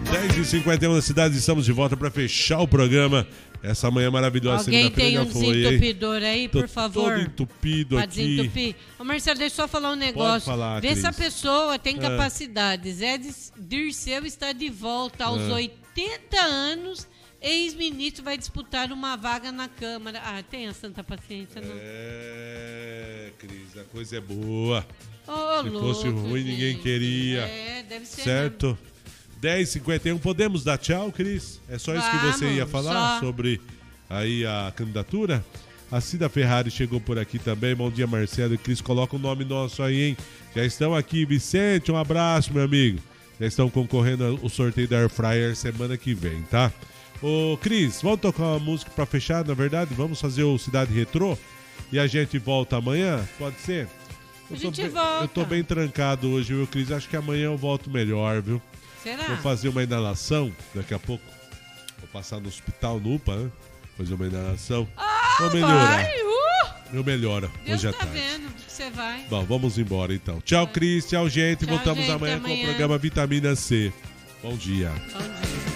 10h51 na cidade, estamos de volta para fechar o programa. Essa manhã maravilhosa. Alguém tem um desentupidor aí, por favor? Todo entupido aqui. Desentupir. Ô Marcelo, deixa eu só falar um negócio. Pode falar, vê Cris. se a pessoa tem capacidade. Zé Dirceu está de volta aos 80 anos. Ex-ministro vai disputar uma vaga na Câmara. Ah, tenha santa paciência, não? Cris, a coisa é boa. Se Louco, fosse ruim, gente. ninguém queria. Deve ser. Certo? 10h51, podemos dar tchau, Cris? É só isso que você ia falar sobre aí a candidatura? A Cida Ferrari chegou por aqui também. Bom dia, Marcelo e Cris. Coloca o nome nosso aí, hein? Já estão aqui. Vicente, um abraço, meu amigo. Já estão concorrendo ao sorteio da Air Fryer semana que vem, tá? Ô, Cris, vamos tocar uma música pra fechar, na verdade? Vamos fazer o Cidade Retrô? E a gente volta amanhã? Pode ser? Eu tô bem trancado hoje, viu, Cris? Acho que amanhã eu volto melhor, viu? Será? Vou fazer uma inalação daqui a pouco. Vou passar no hospital, no UPA, né? Fazer uma inalação. Vou melhorar. Eu melhoro. Deus hoje à tá tarde. vendo que você vai. Bom, vamos embora então. Tchau, Cris. Tchau, gente. Tchau, voltamos gente, amanhã com o programa Vitamina C. Bom dia. Bom dia.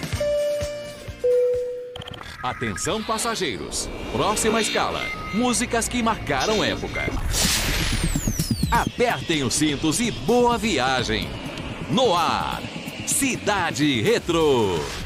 Atenção, passageiros. Próxima escala. Músicas que marcaram época. Apertem os cintos e boa viagem. No ar, Cidade Retrô.